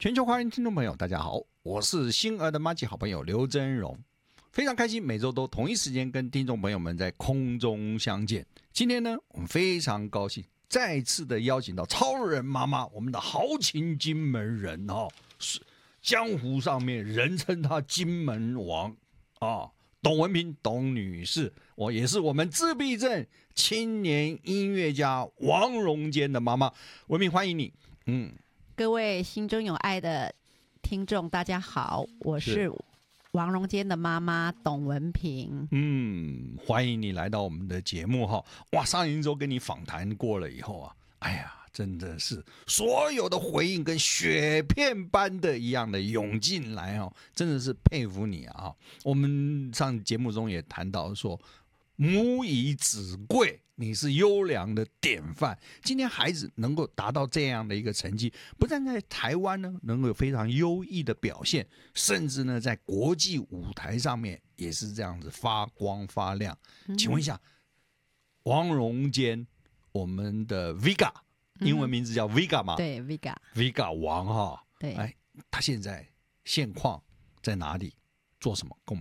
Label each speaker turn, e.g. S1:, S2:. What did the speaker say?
S1: 全球华人听众朋友，大家好，我是星儿的麻吉好朋友刘真荣，非常开心每周都同一时间跟听众朋友们在空中相见。今天呢，我们非常高兴再次的邀请到超人妈妈，我们的豪情金门人是江湖上面人称她金门王董文萍董女士，我也是我们自闭症青年音乐家王荣坚的妈妈。文萍，欢迎你。
S2: 各位心中有爱的听众，大家好，我是王荣坚的妈妈董文萍。
S1: 欢迎你来到我们的节目哈。哇，上一周跟你访谈过了以后啊，哎呀，真的是所有的回应跟雪片般的一样的涌进来哦，真的是佩服你啊。我们上节目中也谈到说，母以子贵，你是优良的典范。今天孩子能够达到这样的一个成绩，不但在台湾呢能够有非常优异的表现，甚至呢在国际舞台上面也是这样子发光发亮。请问一下，王荣坚，我们的 Vega， 英文名字叫 Vega 吗？
S2: 对
S1: Vega 王哈。
S2: 对，
S1: 他现在现况在哪里？做什么？跟